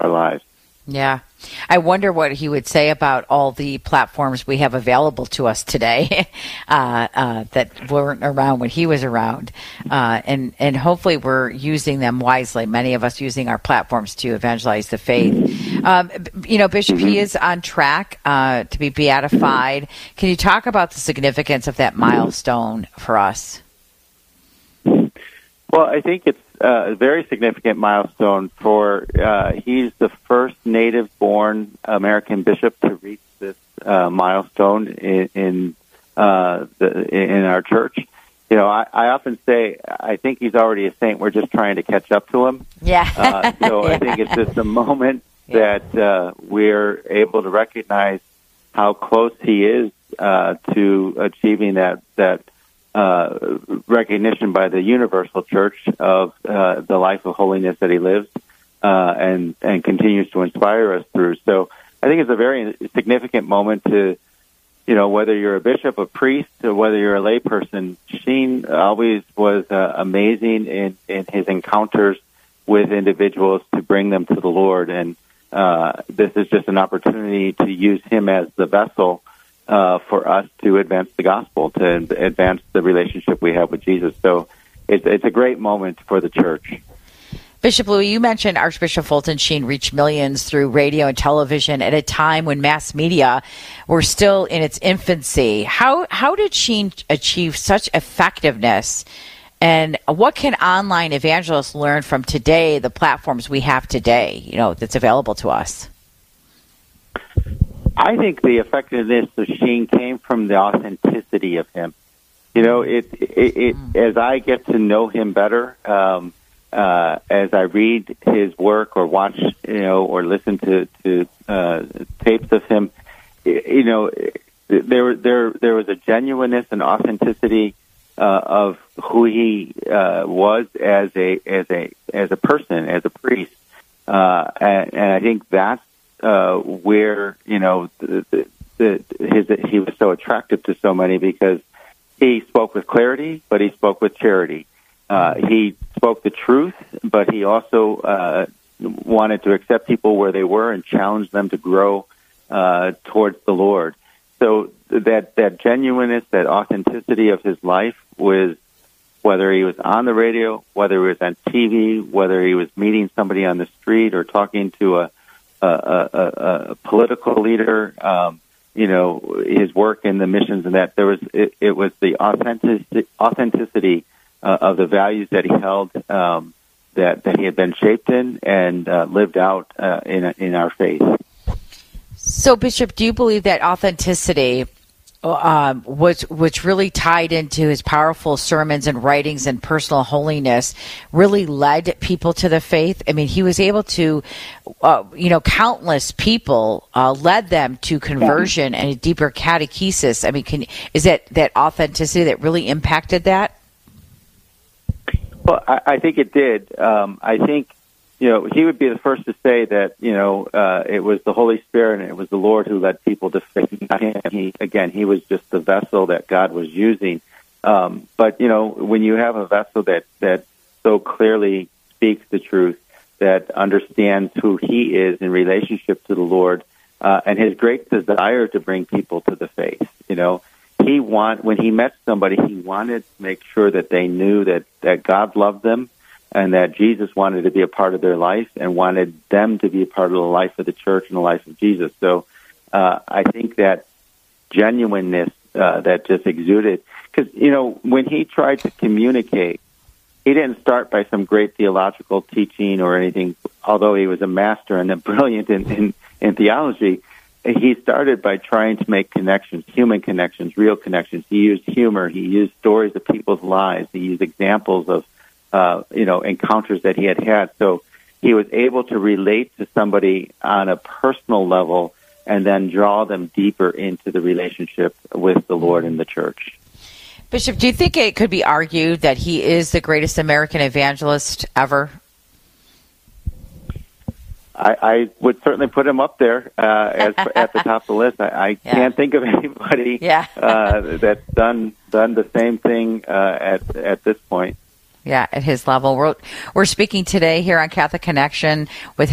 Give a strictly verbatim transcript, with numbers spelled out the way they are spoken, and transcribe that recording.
our lives. Yeah. I wonder what he would say about all the platforms we have available to us today uh, uh, that weren't around when he was around. Uh, and, and hopefully we're using them wisely, many of us using our platforms to evangelize the faith. Um, you know, Bishop, he is on track uh, to be beatified. Can you talk about the significance of that milestone for us? Well, I think it's uh, a very significant milestone for, uh, he's the first native-born American bishop to reach this uh, milestone in in, uh, the, in our church. You know, I, I often say I think he's already a saint. We're just trying to catch up to him. Yeah. uh, so yeah. I think it's just a moment yeah. that uh, we're able to recognize how close he is uh, to achieving that that. Uh, recognition by the universal church of uh, the life of holiness that he lives uh, and and continues to inspire us through. So I think it's a very significant moment to, you know, whether you're a bishop, a priest, or whether you're a layperson. Sheen always was uh, amazing in, in his encounters with individuals to bring them to the Lord, and uh, this is just an opportunity to use him as the vessel Uh, for us to advance the gospel, to advance the relationship we have with Jesus. So it's, it's a great moment for the church. Bishop Louis, you mentioned Archbishop Fulton Sheen reached millions through radio and television at a time when mass media were still in its infancy. How how did Sheen achieve such effectiveness? And what can online evangelists learn from today, the platforms we have today, you know, that's available to us? I think the effectiveness of Sheen came from the authenticity of him. You know, it, it, it as I get to know him better, um, uh, as I read his work or watch, you know, or listen to, to uh, tapes of him, you know, there there there was a genuineness and authenticity uh, of who he uh, was as a as a as a person, as a priest, uh, and, and I think that's Uh, where, you know, the, the, the, his, he was so attractive to so many because he spoke with clarity, but he spoke with charity. Uh, he spoke the truth, but he also uh, wanted to accept people where they were and challenge them to grow uh, towards the Lord. So that, that genuineness, that authenticity of his life was, whether he was on the radio, whether he was on T V, whether he was meeting somebody on the street or talking to a A, a, a political leader, um, you know, his work in the missions and that there was, it, it was the authentic, authenticity uh, of the values that he held, um, that, that he had been shaped in and uh, lived out uh, in, in our faith. So, Bishop, do you believe that authenticity um, which which really tied into his powerful sermons and writings and personal holiness, really led people to the faith? I mean, he was able to, uh, you know, countless people uh, led them to conversion and a deeper catechesis. I mean, can is that that authenticity that really impacted that? Well, I, I think it did. Um, I think, you know, he would be the first to say that, you know, uh, it was the Holy Spirit and it was the Lord who led people to faith. Not him. He, again, he was just the vessel that God was using. Um, but, you know, when you have a vessel that, that so clearly speaks the truth, that understands who he is in relationship to the Lord, uh, and his great desire to bring people to the faith, you know, he want when he met somebody, he wanted to make sure that they knew that, that God loved them, and that Jesus wanted to be a part of their life and wanted them to be a part of the life of the church and the life of Jesus. So uh, I think that genuineness uh, that just exuded, because, you know, when he tried to communicate, he didn't start by some great theological teaching or anything, although he was a master and a brilliant in, in, in theology. He started by trying to make connections, human connections, real connections. He used humor. He used stories of people's lives. He used examples of Uh, you know, encounters that he had had. So he was able to relate to somebody on a personal level and then draw them deeper into the relationship with the Lord and the church. Bishop, do you think it could be argued that he is the greatest American evangelist ever? I, I would certainly put him up there uh, as, at the top of the list. I, I yeah. can't think of anybody yeah. uh, that's done done the same thing uh, at at this point. Yeah, at his level. We're, we're speaking today here on Catholic Connection with